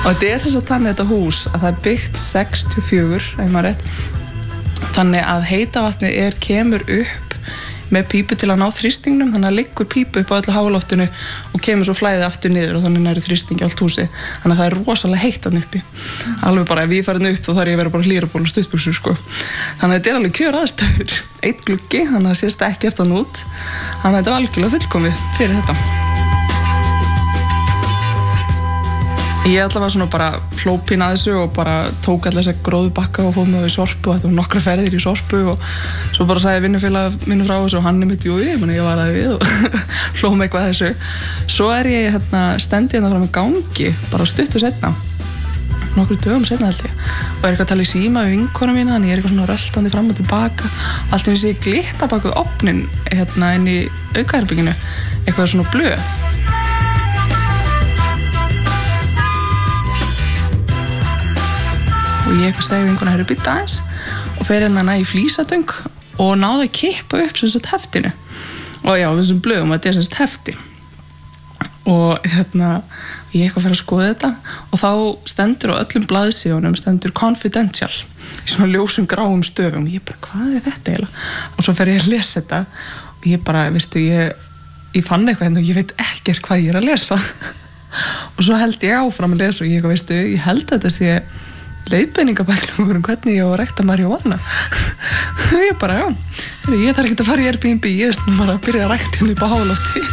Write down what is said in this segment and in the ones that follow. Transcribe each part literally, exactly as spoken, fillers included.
Og þetta er sem sagt þannig þetta hús að það er byggt sextíu og fjögur, ef maður rétt. Þannig að heita vatnið er kemur upp með pípu til að ná þrýstingnum, þannig að liggur pípu upp á öllu háaloftinu og kemur svo flæðið aftur niður og þannig næri þrýstingi allt húsið. Þannig að það er rosalega heitt þarna uppi. Alveg bara ef ég farin upp þá þarf ég að vera bara hlýraból og stuttbuxur sko. Þannig að þetta er alveg kjör aðstæður. Einn gluggi, þannig að sést ekkert þarna út. Þannig að þetta er algjörlega fullkomið fyrir þetta. Ég allavega svona bara hlópin að þessu og bara tók allir þess að gróðu bakka og fóð með það í sorpu og þetta var nokkra ferðir í sorpu og svo bara sagði vinnufélag mínu frá þessu og hann er mitt, jú, ég, ég var aðeins við og hlóðum eitthvað þessu. Svo er ég hérna, stendi hérna fram með gangi, bara stuttu setna, nokkru dögum setna held ég, og er eitthvað að tala í síma við vinkonu mína, þannig ég er eitthvað svona röltandi fram og tilbaka, allt eins og ég glitta bak við ofninn hérna inn í aukaherberginu, eitthvað svona blöð. Og ég eitthvað segi vinkona, herru, býta aðeins og fer hérna næ í flísatöng og náði að kippa upp sem sagt heftinu og já, þessum blöðum, þetta er sem sagt hefti og hérna ég eitthvað fer að skoða þetta og þá stendur á öllum blaðsíðunum stendur confidential í svona ljósum gráum stöfum og ég bara, hvað er þetta eiginlega? Og svo fer ég að lesa þetta og ég bara, veistu, ég, ég fann eitthvað hérna og ég veit ekkert hvað ég er að lesa og svo held ég áfram að lesa og ég eitthvað, veistu, ég held að þetta sé leiðbeiningabæklungur um hvernig ég á að rækta maríjúana. Ég bara, já, ég þarf ekki að fara í Airbnb, ég veist nú bara að byrja að rækta hérna upp á hálofti.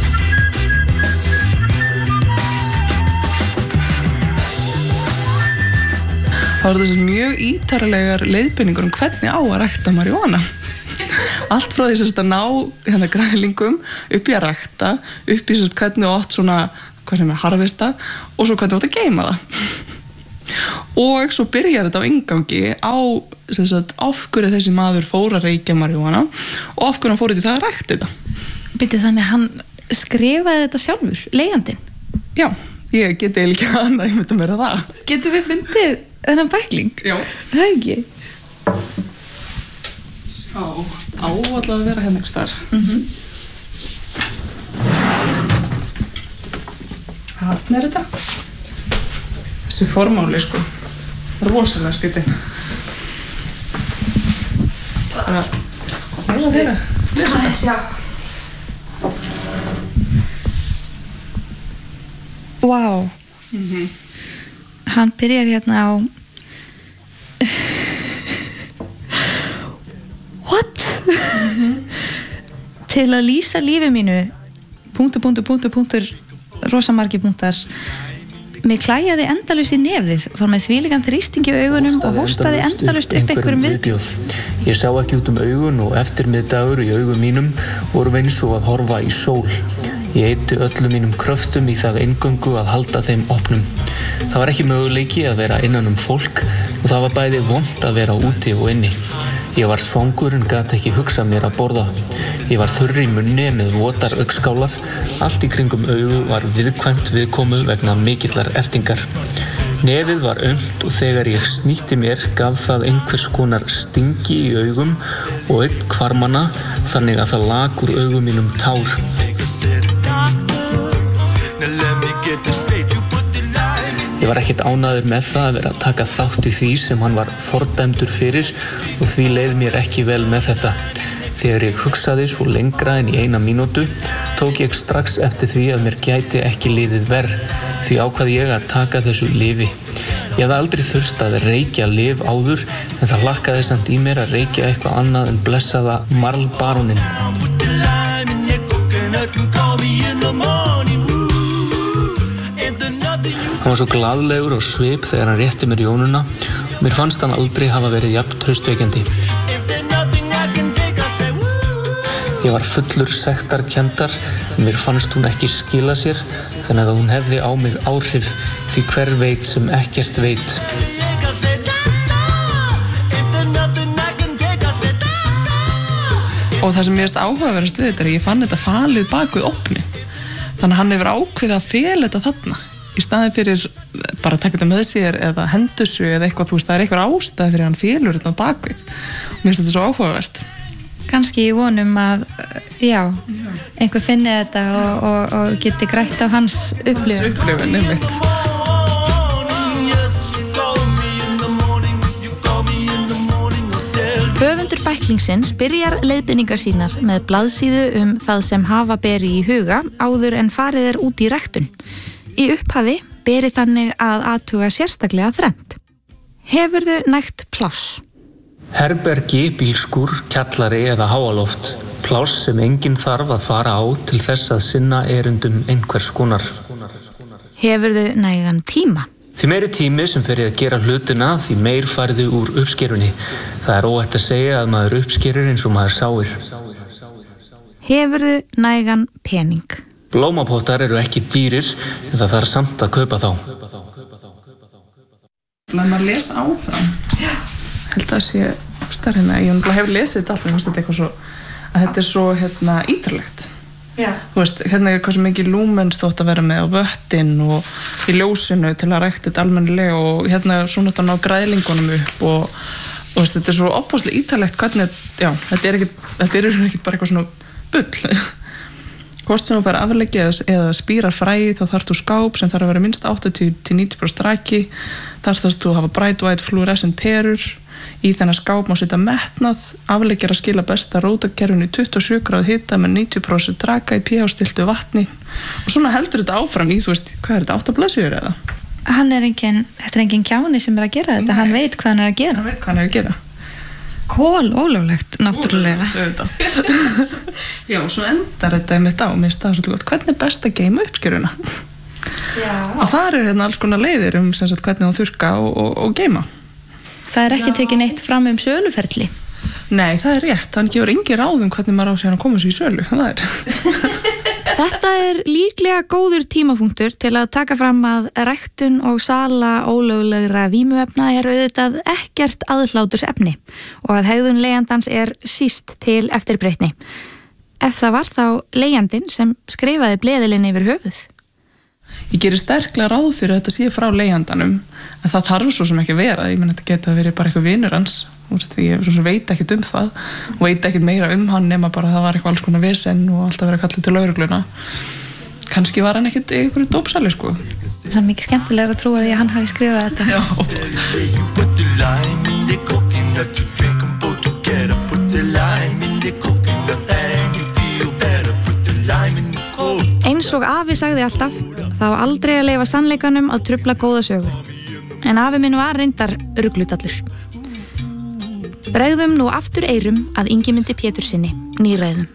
Það voru þessi mjög ítarlegar leiðbeiningur um hvernig á að rækta maríjúana. Allt frá því að ná hérna græðlingum upp í að rækta, upp í hvernig þú átt svona, hvað sem er, harvesta og svo hvernig þú átt að geyma það. Og svo byrjar þetta á inngangi á sem sagt, af hverju þessi maður fór að reykja maríjúana og af hverju hann fór í það að rækta þetta. Byrju, þannig hann skrifaði þetta sjálfur, leigjandinn? Já, ég geti eiginlega ekki annað, ég myndi meira það. Getum við fundið þennan bækling? Já. Það er ekki? Já, á allavega að vera hérna einhvers staðar. Mhm. Þarna er þetta. Þessi formáli, sko. Rosalega skrítinn. Bara, lesa þeirra. Lesa þetta. Sjá. Vá. Mhm. Hann byrjar hérna á... What? Mhm. Til að lýsa lífi mínu, punktur, punktur, punktur, punktur, rosamargir punktar, mig klæjaði endalaust í nefið, var með þvílíkan þrýsting í augunum og hóstaði endalaust upp einhverjum viðbjóð. Ég sá ekki út um augun og eftirmiðdagur í augum mínum voru eins og að horfa í sól. Ég eyddi öllum mínum kröftum í það eingöngu að halda þeim opnum. Það var ekki möguleiki að vera innan um fólk og það var bæði vont að vera úti og inni. Ég var svangur en gat ekki hugsað mér að borða. Ég var þurr í munni með votar augskálar. Allt í kringum augu var viðkvæmt viðkomu vegna mikillar ertingar. Nefið var aumt og þegar ég snýtti mér gaf það einhvers konar stingi í augum og einn hvarmana þannig að það lag úr augum mínum tár. Ég var ekkert ánægður með það að vera að taka þátt í því sem hann var fordæmdur fyrir og því leið mér ekki vel með þetta. Þegar ég hugsaði svo lengra en í eina mínútu tók ég strax eftir því að mér gæti ekki liðið verr, því ákvað ég að taka þessu lyfi. Ég hafði aldrei þurft að reykja lyf áður en það hlakkaði samt í mér að reykja eitthvað annað en blessaða Marlbaroninn. Hann var svo glaðlegur og svip þegar hann rétti mér jónuna og mér fannst hann aldrei hafa verið jafn traustvekjandi. Ég var fullur sektarkenndar en mér fannst hún ekki skila sér þannig að hún hefði á mig áhrif því hver veit sem ekkert veit. Og það sem mér erst áhugaverðast við þetta er að ég fann þetta falið bak við opni. Þannig að hann hefur ákveðið að fela þetta þarna í staðin fyrir bara að taka þetta með sér eða hendursu eða eitthvað, þú veist, það er eitthvað ástæð fyrir hann felur þetta bak við. Og mér finnst þetta svo áhugavert. Kannski í vonum að, já, já. einhver finni þetta og, og, og geti grætt á hans upplifun. Hans upplifun, einmitt. Höfundur bæklingsins byrjar leiðbeiningar sínar með blaðsíðu um það sem hafa beri í huga áður en farið er út í ræktun. Í upphafi beri þannig að athuga sérstaklega þrennt. Hefurðu nægt pláss? Herbergi, bílskúr, kjallari eða háaloft. Pláss sem enginn þarf að fara á til þess að sinna erindum einhvers konar. Hefurðu nægan tíma? Því meiri tími sem fer ég að gera hlutina, því meir færðu úr uppskerunni. Það er óhætt að segja að maður uppskerir eins og maður sáir. Hefurðu nægan pening? Blómapottar eru ekki dýrir, en það þarf samt að kaupa þá. Maður les áfram. Já. Held að sé starfina. Ég hef lesið þetta alltaf, þetta er eitthvað svo, að þetta er svo hérna, ítarlegt. Já. Þú veist, hérna er hversu mikið lúmens þótt að vera með á vöttin og í ljósinu til að rækta þetta almennilega og hérna er svona þetta ná græðlingunum upp og, og veist, þetta er svo opaslega ítarlegt hvernig, já, þetta er ekkit, þetta er ekkit bara eitthvað svona bull. Hvort sem þú fær afleggi eða, eða spírar fræði þá þarf þú skáp sem þarf að vera minnst áttatíu til níutíu prósent raki, þar þarf þú að hafa bright white fluorescent perur. Í þennan skáp má setja metnað, afleggjar að skila besta rótakerfinu í tuttugu og sjö gráðu hita með níutíu prósent raka í pH-stilltu vatni og svona heldur þetta áfram í, þú veist, hvað er þetta, átta blaðsíður eða? Hann er engin, þetta er engin kjáni sem er að gera þetta, Nei. Hann veit hvað hann er að gera. Hann veit hvað hann er að gera. Kól ólöglegt, náttúrulega. Já, og svo endar þetta einmitt á, mér staður svolítið gott, hvernig er best að geima uppskeruna? Já. Og þar er hérna alls konar leiðir um sem sagt, hvernig þú þurrka og, og, og geima. Það er ekki tekið neitt fram um söluferli. Nei, það er rétt. Hann gefur engin ráð um hvernig maður á sig að koma sér í sölu. Það er. Þetta er líklega góður tímapunktur til að taka fram að ræktun og sala ólöglegra vímuefna er auðvitað ekkert aðhlátursefni og að hegðun leigjandans er síst til eftirbreytni. Ef það var þá leigjandinn sem skrifaði bleðilinn yfir höfuð. Ég gerir sterklega ráð fyrir að þetta sé frá leigjandanum en það þarf svo sem ekki að vera ég menn þetta geta verið bara eitthvað vinur hans ég svo sem veit ekkert um það og veit ekkert meira um hann nema bara að það var eitthvað alls konar vesen og alltaf verið að kalla til lögregluna kannski var hann ekkert einhverju dópsali sko Það er mikið skemmtilega að trúa því að hann hafi skrifað þetta Já Eins og afi sagði alltaf, þá aldrei að leyfa sannleikanum að trufla góða sögu. En afi minn var reyndar ruglutallur. Bregðum nú aftur eyrum að Ingimundi Péturssyni, nýræðum.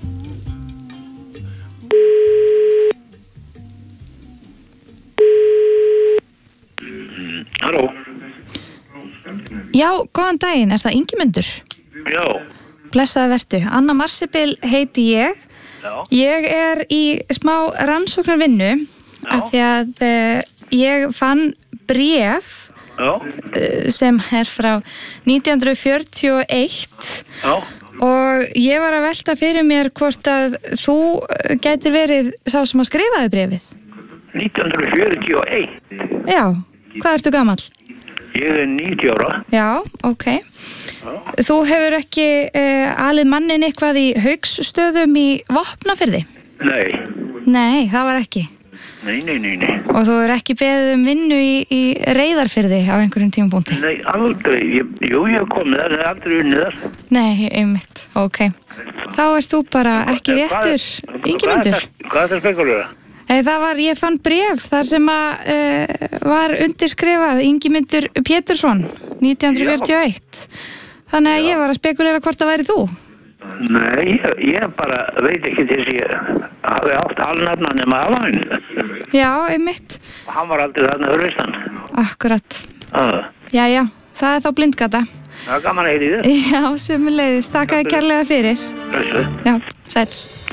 Halló. Já, góðan daginn, er það Ingimundur? Já. Blessaði vertu, Anna Marsibil heiti ég. Já. Ég er í smá rannsóknarvinnu af því að uh, ég fann bréf uh, sem er frá nítján hundruð fjörutíu og eitt Já. Og ég var að velta fyrir mér hvort að þú gætir verið sá sem að skrifaði bréfið. nítján hundruð fjörutíu og eitt? Já, hvað ertu gamall? Ég er níutíu ára. Já, ok. Þú hefur ekki uh, alið mannin eitthvað í Haugsstöðum í Vopnafirði? Nei. Nei, það var ekki. Nei, nei, nei, nei. Og þú hefur ekki beðið um vinnu í, í Reyðarfirði á einhverjum tímapunkti? Nei, aldrei. Ég, jú, ég hef komið þar, en aldrei unnið þar. Nei, einmitt, ok. Þá ert þú bara ekki réttur, Ingimundur. Hvað er það spekulera? Það var, ég fann bréf þar sem að uh, var undirskrifað Ingimundur Pétursson, nítján hundruð fjörutíu og eitt. Þannig að Já. Ég var að spekulera hvort það væri þú. Nei, ég, ég bara veit ekki til þess að ég hafi átt alnafna nema af hann. Já, einmitt. Hann var aldrei þarna fyrir listan. Akkurat. Uh. Já, já, það er þá blindgata. Það er gaman að heyri þér. Já, sömuleiðis. Þakkaði kærlega fyrir. Þessu. Já, sæll.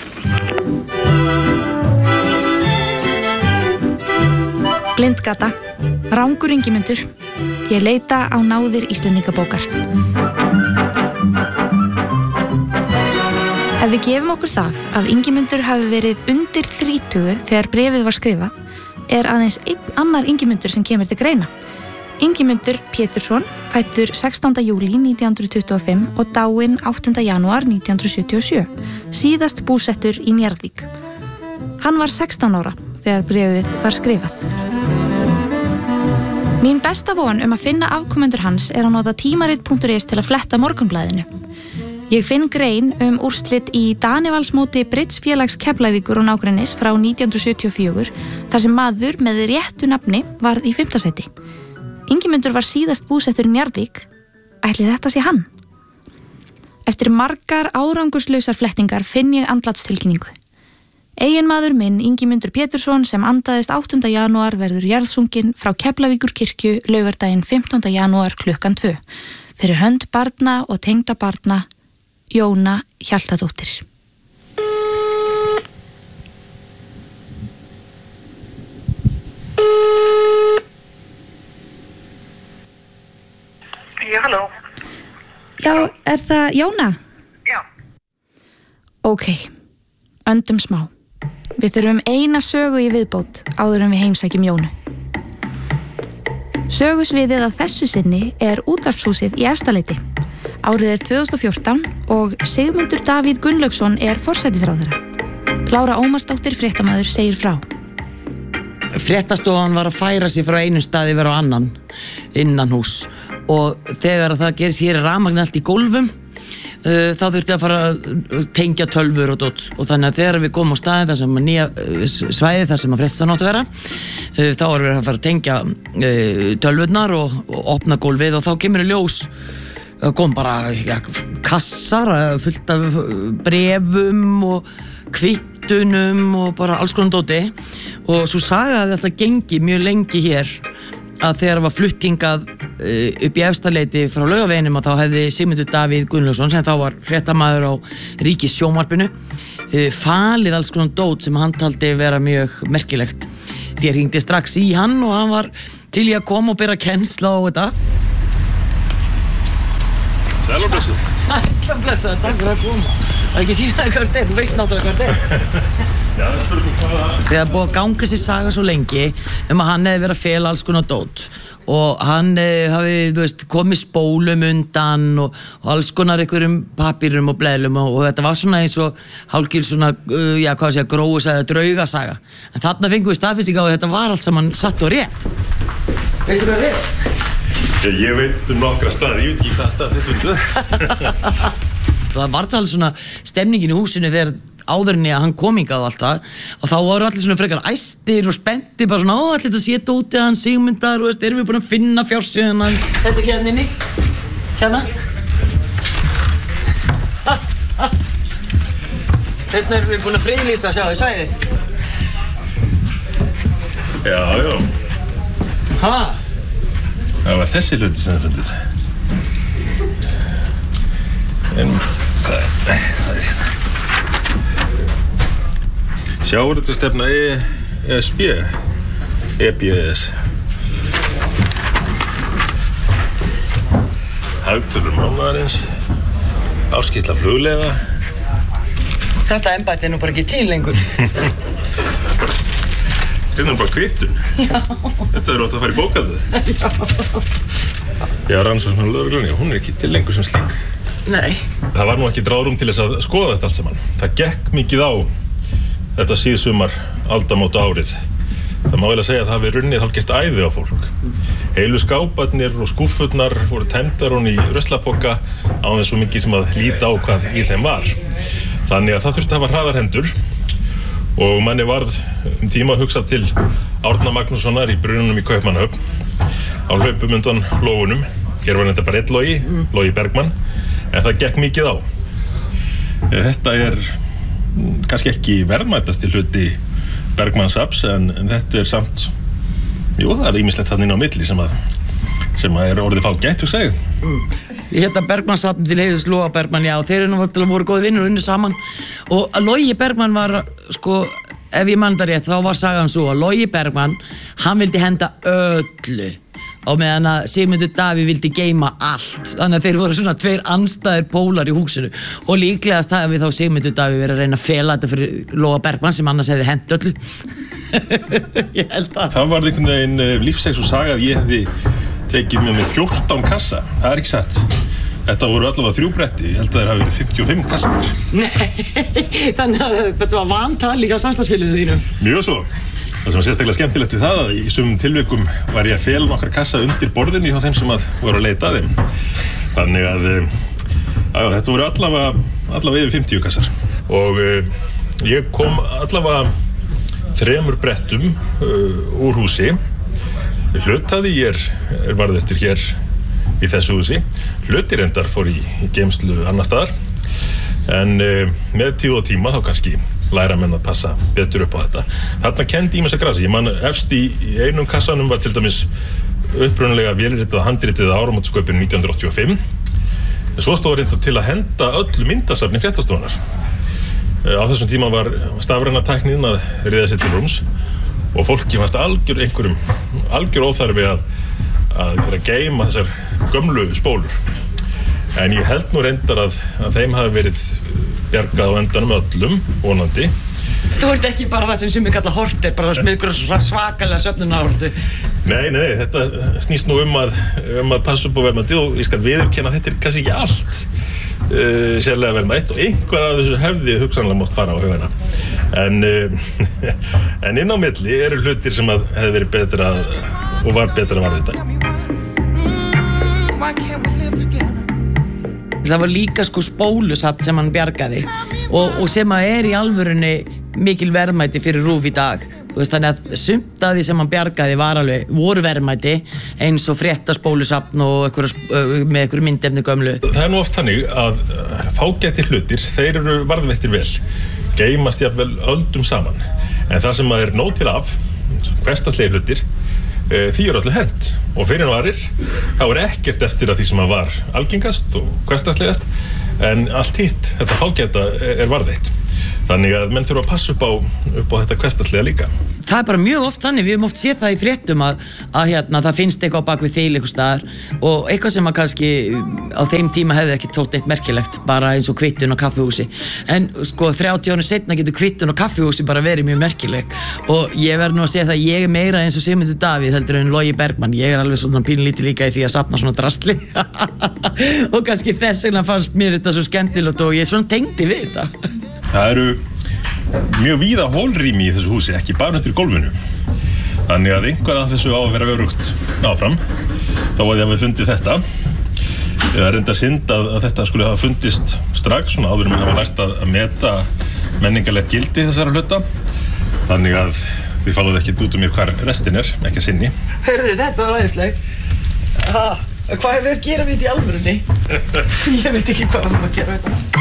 Blindgata, rangur Ingimundur, ég leita á náðir Íslendingabókar. Ef við gefum okkur það að Ingimundur hafi verið undir þrítugu þegar bréfið var skrifað, er aðeins einn annar Ingimundur sem kemur til greina. Ingimundur Pétursson, fæddur sextánda júlí nítján hundruð tuttugu og fimm og dáinn áttunda janúar nítján hundruð sjötíu og sjö, síðast búsettur í Njarðvík. Hann var sextán ára þegar bréfið var skrifað. Mín besta von um að finna afkomendur hans er að nota tímarit punktur is til að fletta Morgunblaðinu. Ég finn grein um úrslit í Danivalsmóti Bridge-félags Keflavíkur og nágrennis frá nítján hundruð sjötíu og fjögur þar sem maður með réttu nafni varð í fimmta sæti. Ingimundur var síðast búsettur í Njarðvík. Ætli þetta sé hann? Eftir margar árangurslausar flettingar finn ég andlátstilkynningu. Eiginmaður minn, Ingimundur Pétursson, sem andaðist áttunda janúar verður jarðsunginn frá Keflavíkur kirkju laugardaginn fimmtánda janúar klukkan tvö. Fyrir hönd barna og tengda barna, Jóna Hjaltadóttir. Já, halló. Já, er það Jóna? Já. Ok, öndum smá. Við þurfum eina sögu í viðbót áður en við heimsækjum Jónu. Sögusviðið að þessu sinni er útvarpshúsið í Efstaleiti. Árið er tvö þúsund og fjórtán og Sigmundur Davíð Gunnlaugsson er forsætisráðherra. Lára Ómarsdóttir fréttamaður segir frá. Fréttastofan var að færa sig frá einu staði vera á annan innan hús og þegar það gerist hér rafmagn allt í gólfum Uh, þá þurfti að fara að tengja tölvur og dót og þannig að þegar við komum á staðin þar sem að nýja uh, svæði þar sem að fréttastan átti að vera uh, þá erum við að fara að tengja uh, tölvurnar og, og opna gólfið og þá kemur í ljós uh, kom bara ja, kassar uh, fullt af brefum og kvittunum og bara alls konar dóti og svo saga að þetta gengi mjög lengi hér að þegar það var fluttingað uh, upp í Efstaleiti frá Laugaveginum að þá hefði Sigmundur Davíð Gunnlaugsson sem þá var fréttamaður á Ríkissjónvarpinu uh, falið alls konar dót sem hann taldi vera mjög merkilegt. Ég hringdi strax í hann og hann var til í að koma og bera kennsla á þetta. Sæl og blessuð. Sæl og blessuð, takk fyrir að koma. Það er ekki síðan hvað þetta er, þú veist náttúrulega hvað þetta er. Já, það spurning hvað það... Þegar búið að ganga sér saga svo lengi um að hann hefði verið að fela alls konar dót og hann eh, hafi, þú veist, komið spólum undan og, og alls konar einhverjum pappírum og bleðlum og, og þetta var svona eins og hálfgjör svona, uh, já, hvað sé að gróðs eða draugasaga. En þarna fengum við staðfesting á að þetta var allt saman satt og rétt. Veistu hvað það er? Já, ég veit um nokkra staði, ég veit ekki hvaða stað þetta undir. Það var það alveg svona stemningin í húsinu þegar áðurinni að hann kom hingað og allt það og þá voru allir svona frekar æstir og spenntir bara svona, ó, allir þetta sé dótið hans Sigmundar og veist, erum við búin að finna fjársjóðan hans. Þetta er hérna inni. Hérna. Þetta erum við búin að friðlýsa, sjáu, svæði. Já, já. Ha? Það var þessi hluti sem það fundið. En hvað er, hvað er hérna? Sjávarútvegsstefna E S B, E B S. Hagtölur mánaðarins, áskýrsla flugleiða. Þetta embætti er nú bara ekki til lengur. Þetta er bara kvittun. Já. Þetta er ótt að fara í bókhaldið. Já. Já, rannsóknar lögreglunni, hún er ekki til lengur sem slík. Nei. Það var nú ekki ráðrúm til þess að skoða þetta allt saman. Það gekk mikið á þetta síðsumar aldamóta árið. Það má vel að segja að það hafi runnið hálfgert æði á fólk. Heilu skáparnir og skúffurnar voru tæmdar hún í ruslapoka á þess svo mikið sem að líta á hvað í þeim var. Þannig að það þurfti að hafa hraðar hendur og manni varð um tíma að hugsa til Árna Magnússonar í brununum í Kaupmannahöfn á hlaupum undan lógunum. Hér var þetta bara einn Logi, Logi Bergmann, en það gekk mikið á. Þetta er kannski ekki verðmætasti hluti Bergmannsafns en, en þetta er samt, jú, það er ýmislegt þarna inn á milli sem að, sem að er orðið fágætt, hugsa ég. Mm. Hérna Bergmannsafn til heiðurs Loga Bergmann, já, þeir eru nú voru góði vinnur og unnu saman og að Logi Bergmann var, sko, ef ég man það rétt, þá var sagan svo að Logi Bergmann, hann vildi henda öllu og meðan að Sigmundur Davíð vildi geyma allt. Þannig að þeir voru svona tveir andstæðir pólar í húsinu og líklegast hafi þá Sigmundur Davíð verið að reyna að fela þetta fyrir Loga Bergmann sem annars hefði hent öllu. Ég held að. Það var einhvern veginn lífsegs og saga að ég hefði tekið með mig fjórtán kassa. Það er ekki satt. Þetta voru allavega þrjú bretti. Ég held að þeir hafi verið fimmtíu og fimm kassar. Nei, þannig að þetta var vantal líka á samstagsfélögum þínum. Mjög svo. Það sem var sérstaklega skemmtilegt við það að í sumum tilvikum var ég að fela nokkra kassa undir borðinni hjá þeim sem að voru að leita að þeim. Þannig að Já, þetta voru allavega, allavega yfir fimmtíu kassar og uh, ég kom allavega þremur brettum uh, úr húsi. Hlutaði ég er, er varðistur hér í þessu húsi. Hluti reyndar fór í, í geymslu annar staðar en uh, með tíð og tíma þá kannski læra menn að passa betur upp á þetta. Þarna kenndi ég mér þess að grasa. Ég man efst í, í einum kassanum var til dæmis upprunalega vélritað handritið áramótasköpinu nítján hundruð áttatíu og fimm. Svo stóð reynda til að henda öllu myndasafni fréttastofunnar. Á þessum tíma var stafræna tæknin að riða sér til rúms og fólki fannst algjör einhverjum, algjör óþarfi að, að vera að geyma þessar gömlu spólur. En ég held nú reyndar að, að þeim hafi verið bjargað á endanum öllum, vonandi. Þú ert ekki bara það sem sem ég kalla horter, bara það sem er einhverja svakalega söfnunarhortu. Nei, nei, nei, þetta snýst nú um að, um að passa upp á verðmætið og ég skal viðurkenna að þetta er kannski ekki allt uh, sérlega verðmætt og einhvað af þessu hefði hugsanlega mátt fara á haugana. En, uh, en inn á milli eru hlutir sem að hefði verið betra að, og var betra að varða þetta. Það var líka sko spólusafn sem hann bjargaði og, og sem að er í alvörunni mikil verðmæti fyrir RÚV í dag. Þú veist, þannig að sumt af því sem hann bjargaði var alveg, voru verðmæti eins og fréttaspólusafn og einhverja, með einhverju myndefni gömlu. Það er nú oft þannig að fágætir hlutir, þeir eru varðveittir vel, geymast jafnvel öldum saman. En það sem að er nóg til af, hversdagslegir hlutir, því er öllu hent og fyrir varir þá er ekkert eftir að því sem að var algengast og hversdagslegast en allt hitt, þetta fágæta er varðveitt. Þannig að menn þurfa að passa upp á, upp á þetta hversdagslega líka. Það er bara mjög oft þannig, við höfum oft séð það í fréttum að, að hérna, það finnst eitthvað á bak við þil einhvers staðar og eitthvað sem að kannski á þeim tíma hefði ekki þótt eitt merkilegt, bara eins og kvittun á kaffihúsi. En sko þrjátíu árum seinna getur kvittun á kaffihúsi bara verið mjög merkileg og ég verð nú að segja það, ég er meira eins og Sigmundur Davíð heldur en Logi Bergmann, ég er alveg svona pínlítið líka í því að safna svona drasli og kannski þess vegna fannst mér þetta svo skemmtilegt og ég svona tengdi við þetta. Það eru mjög víða hólrými í þessu húsi, ekki bara undir gólfinu. Þannig að einhvað af þessu á að vera örugt áfram. Þá að ég hafi fundið þetta. Það er enda synd að, að þetta skulle hafa fundist strax, svona áður en mann hafa lært að, að meta menningarlegt gildi þessara hluta. Þannig að þið fáið ekki út um mér hvar restin er, ekki að sinni. Hörðu, þetta var aðeinslegt. Ha, hvað er við að gera við þetta í alvörunni? Ég veit ekki hvað við erum að gera við þetta.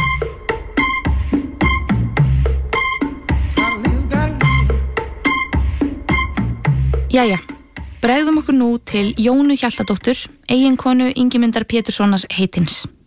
Jæja, bregðum okkur nú til Jónu Hjaltadóttur, eiginkonu Ingimundar Péturssonar heitins.